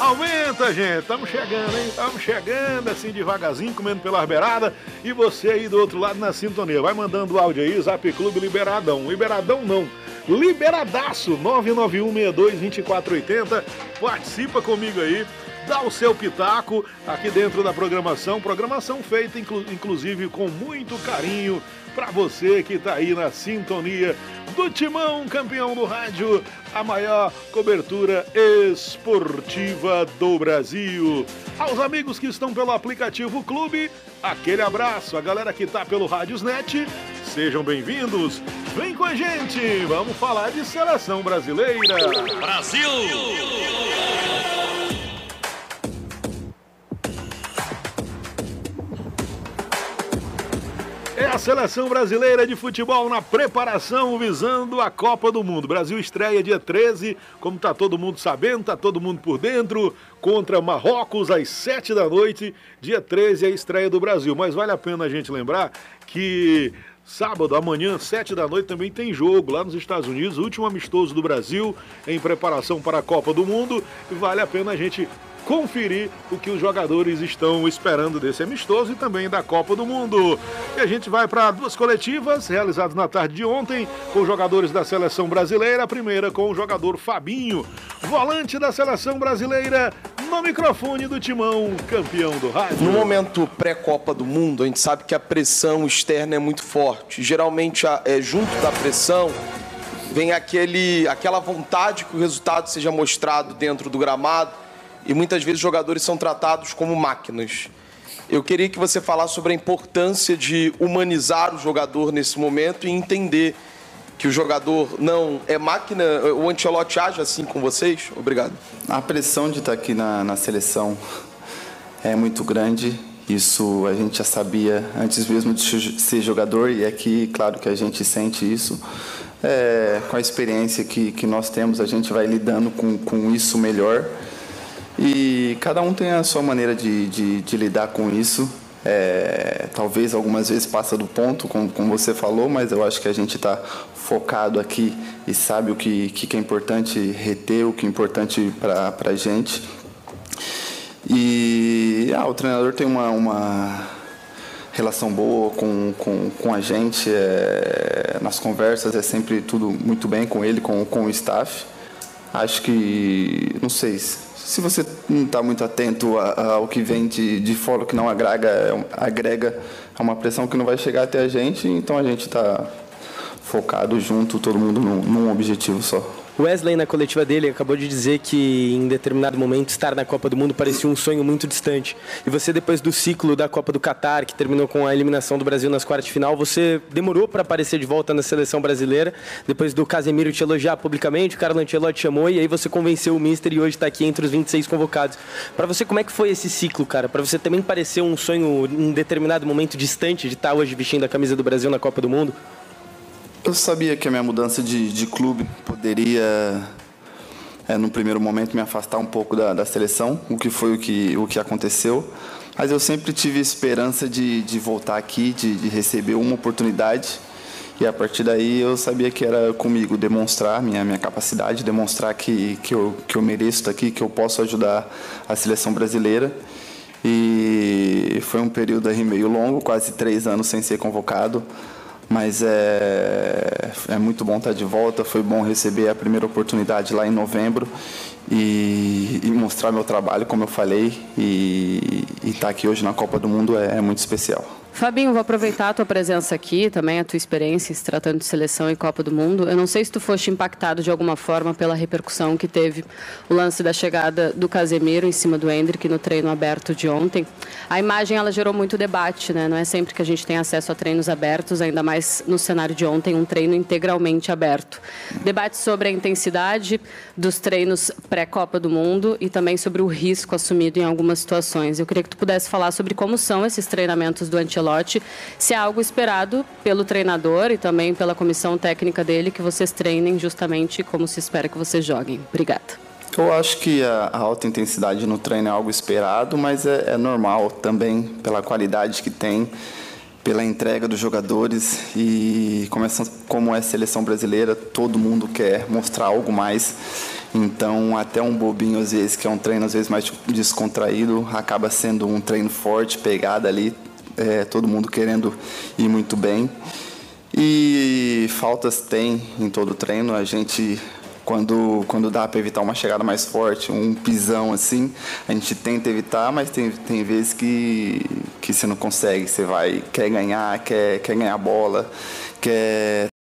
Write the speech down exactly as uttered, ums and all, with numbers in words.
Aumenta, gente. Estamos chegando, hein? Estamos chegando assim devagarzinho, comendo pela beirada. E você aí do outro lado na sintonia. Vai mandando o áudio aí, Zap Clube Liberadão. Liberadão não. Liberadaço. nove nove um seis dois dois quatro oito zero. Participa comigo aí. Dá o seu pitaco aqui dentro da programação. Programação feita, inclu- inclusive, com muito carinho para você que está aí na sintonia do Timão, campeão do rádio, a maior cobertura esportiva do Brasil. Aos amigos que estão pelo aplicativo Clube, aquele abraço. A galera que está pelo Rádiosnet, sejam bem-vindos. Vem com a gente, vamos falar de seleção brasileira. Brasil! É a seleção brasileira de futebol na preparação visando a Copa do Mundo. Brasil estreia dia treze, como tá todo mundo sabendo, tá todo mundo por dentro, contra Marrocos às sete da noite. Dia treze é a estreia do Brasil. Mas vale a pena a gente lembrar que sábado, amanhã, sete da noite, também tem jogo lá nos Estados Unidos, o último amistoso do Brasil em preparação para a Copa do Mundo. E vale a pena a gente conferir o que os jogadores estão esperando desse amistoso e também da Copa do Mundo. E a gente vai para duas coletivas realizadas na tarde de ontem com jogadores da seleção brasileira. A primeira com o jogador Fabinho, volante da seleção brasileira, no microfone do Timão, campeão do rádio. No momento pré-Copa do Mundo, a gente sabe que a pressão externa é muito forte. Geralmente, é, junto da pressão, vem aquele, aquela vontade que o resultado seja mostrado dentro do gramado. E muitas vezes os jogadores são tratados como máquinas. Eu queria que você falasse sobre a importância de humanizar o jogador nesse momento e entender que o jogador não é máquina. O Ancelotti age assim com vocês? Obrigado. A pressão de estar aqui na, na seleção é muito grande. Isso a gente já sabia antes mesmo de ser jogador, e aqui, claro que a gente sente isso. É, com a experiência que, que nós temos, a gente vai lidando com, com isso melhor. E cada um tem a sua maneira de, de, de lidar com isso. É, talvez algumas vezes passa do ponto, como, como você falou, mas eu acho que a gente está focado aqui e sabe o que, que é importante reter, o que é importante para a gente. E ah, o treinador tem uma, uma relação boa com, com, com a gente. É, nas conversas é sempre tudo muito bem com ele, com, com o staff. Acho que, não sei, se você não está muito atento ao que vem de, de fora, que não agrega, agrega a uma pressão que não vai chegar até a gente, então a gente está focado junto, todo mundo num, num objetivo só. Wesley, na coletiva dele, acabou de dizer que em determinado momento estar na Copa do Mundo parecia um sonho muito distante. E você, depois do ciclo da Copa do Catar, que terminou com a eliminação do Brasil nas quartas de final, você demorou para aparecer de volta na seleção brasileira, depois do Casemiro te elogiar publicamente, o Carlo Ancelotti chamou e aí você convenceu o Mister e hoje está aqui entre os vinte e seis convocados. Para você, como é que foi esse ciclo, cara? Para você também parecer um sonho em determinado momento distante de estar hoje vestindo a camisa do Brasil na Copa do Mundo? Eu sabia que a minha mudança de, de clube poderia, é, no primeiro momento, me afastar um pouco da, da seleção, o que foi o que, o que aconteceu. Mas eu sempre tive esperança de, de voltar aqui, de, de receber uma oportunidade. E a partir daí eu sabia que era comigo demonstrar minha, minha capacidade, demonstrar que, que, eu, que eu mereço estar aqui, que eu posso ajudar a seleção brasileira. E foi um período aí meio longo, quase três anos sem ser convocado. Mas é, é muito bom estar de volta, foi bom receber a primeira oportunidade lá em novembro e, e mostrar meu trabalho, como eu falei, e, e estar aqui hoje na Copa do Mundo é, é muito especial. Fabinho, vou aproveitar a tua presença aqui, também a tua experiência se tratando de seleção e Copa do Mundo. Eu não sei se tu foste impactado de alguma forma pela repercussão que teve o lance da chegada do Casemiro em cima do Endrick no treino aberto de ontem. A imagem, ela gerou muito debate, né? Não é sempre que a gente tem acesso a treinos abertos, ainda mais no cenário de ontem, um treino integralmente aberto. Debate sobre a intensidade dos treinos pré-Copa do Mundo e também sobre o risco assumido em algumas situações. Eu queria que tu pudesse falar sobre como são esses treinamentos do Ancelotti, se é algo esperado pelo treinador e também pela comissão técnica dele, que vocês treinem justamente como se espera que vocês joguem. Obrigada. Eu acho que a, a alta intensidade no treino é algo esperado, mas é, é normal também pela qualidade que tem, pela entrega dos jogadores e como é, como é a seleção brasileira, todo mundo quer mostrar algo mais. Então, até um bobinho, às vezes, que é um treino às vezes mais descontraído, acaba sendo um treino forte, pegada ali, é, todo mundo querendo ir muito bem. E faltas tem em todo treino. A gente, quando, quando dá para evitar uma chegada mais forte, um pisão assim, a gente tenta evitar, mas tem, tem vezes que, que você não consegue. Você vai, quer ganhar, quer, quer ganhar bola, quer